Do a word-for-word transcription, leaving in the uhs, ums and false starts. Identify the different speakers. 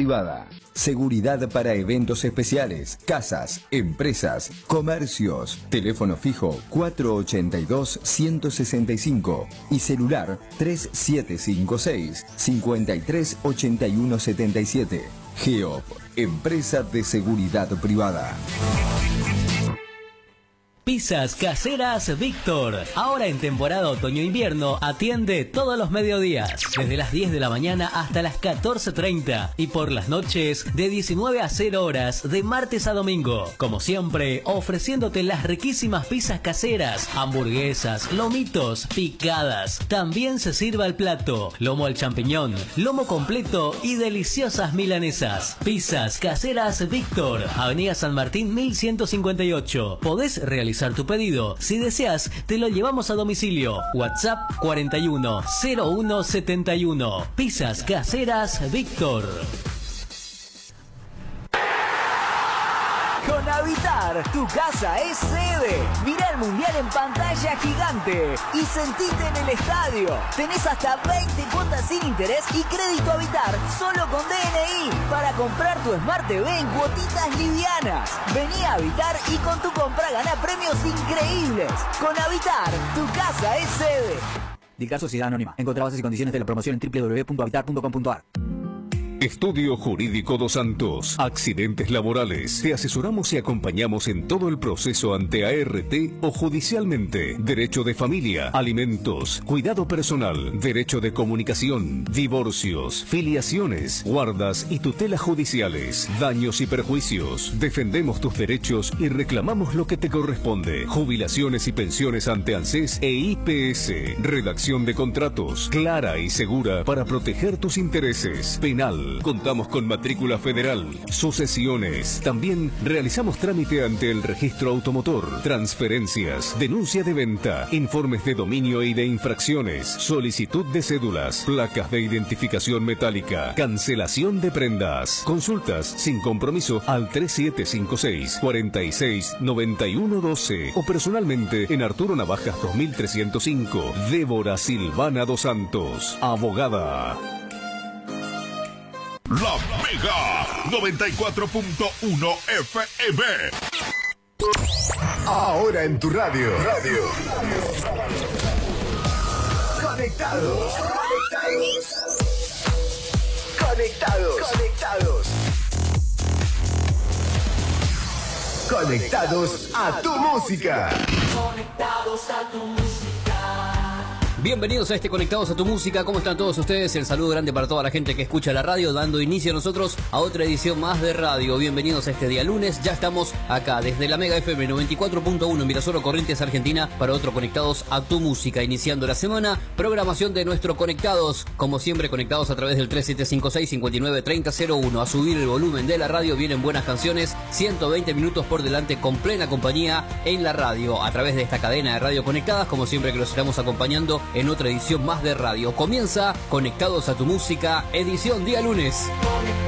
Speaker 1: privada. Seguridad para eventos especiales, casas, empresas, comercios. Teléfono fijo cuatro ochenta y dos, ciento sesenta y cinco y celular tres siete cinco seis, cincuenta y tres ochenta y uno setenta y siete. GEOP, empresa de seguridad privada.
Speaker 2: Pizzas Caseras Víctor. Ahora en temporada otoño-invierno atiende todos los mediodías, desde las diez de la mañana hasta las catorce treinta y por las noches de diecinueve a cero horas de martes a domingo. Como siempre, ofreciéndote las riquísimas pizzas caseras, hamburguesas, lomitos, picadas. También se sirve al plato, lomo al champiñón, lomo completo y deliciosas milanesas. Pizzas Caseras Víctor, Avenida San Martín mil ciento cincuenta y ocho. Podés realizar tu pedido. Si deseas, te lo llevamos a domicilio. WhatsApp cuarenta y uno, cero uno setenta y uno. Pizzas Caseras Víctor.
Speaker 3: Con Habitar, tu casa es sede. Mira el Mundial en pantalla gigante y sentite en el estadio. Tenés hasta veinte cuotas sin interés y crédito Habitar solo con D N I para comprar tu Smart T V en cuotitas livianas. Vení a Habitar y con tu compra gana premios increíbles. Con Habitar, tu casa es sede.
Speaker 4: Dicar Sociedad Anónima. Encontrá bases y condiciones de la promoción en doble u doble u doble u punto habitar punto com punto a r.
Speaker 5: Estudio Jurídico Dos Santos. Accidentes laborales. Te asesoramos y acompañamos en todo el proceso ante A R T o judicialmente. Derecho de familia, alimentos, cuidado personal, derecho de comunicación, divorcios, filiaciones, guardas y tutelas judiciales, daños y perjuicios. Defendemos tus derechos y reclamamos lo que te corresponde. Jubilaciones y pensiones ante ANSES e I P S. Redacción de contratos, clara y segura para proteger tus intereses. Penal. Contamos con matrícula federal, sucesiones. También realizamos trámite ante el registro automotor, transferencias, denuncia de venta, informes de dominio y de infracciones, solicitud de cédulas, placas de identificación metálica, cancelación de prendas. Consultas sin compromiso al tres siete cinco seis, cuarenta y seis, noventa y uno doce o personalmente en Arturo Navajas dos mil trescientos cinco. Débora Silvana Dos Santos, abogada.
Speaker 6: La Mega noventa y cuatro punto uno F M.
Speaker 7: Ahora en tu radio. Radio. Conectados. Conectados. Conectados. Conectados. Conectados a tu música.
Speaker 8: Conectados a tu música.
Speaker 2: Bienvenidos a este Conectados a tu Música. ¿Cómo están todos ustedes? El saludo grande para toda la gente que escucha la radio, dando inicio a nosotros a otra edición más de radio. Bienvenidos a este día lunes. Ya estamos acá desde la Mega F M noventa y cuatro punto uno en Mirasolo, Corrientes, Argentina, para otro Conectados a tu Música. Iniciando la semana, programación de nuestro Conectados. Como siempre, conectados a través del tres siete cinco seis, cincuenta y nueve treinta cero uno. A subir el volumen de la radio. Vienen buenas canciones. ciento veinte minutos por delante con plena compañía en la radio. A través de esta cadena de radio conectadas, como siempre que los estaremos acompañando en otra edición más de radio. Comienza Conectados a tu Música, edición día lunes.